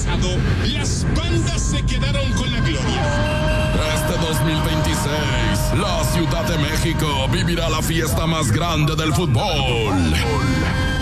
pasado, las bandas se quedaron con la gloria. Este 2026, la Ciudad de México vivirá la fiesta más grande del fútbol.